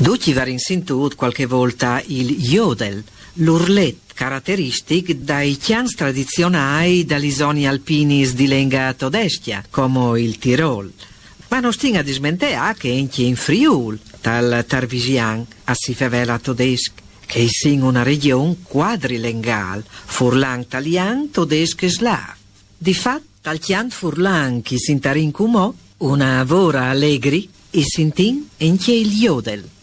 Tutti varin sentut qualche volta il jodel, l'urlet caratteristico dai chians tradizionali dalle zone alpini di lingua tedesca, come il Tirol. Ma non stinga di smentea che anche in Friul, dal Tarvisian a si favela tedesca, che è in una regione quadrilinguale, furlan italian, tedesco e slav. Di fatto, tal chiant furlan che si intarin cumò, una vora allegri, e sintin anche il jodel.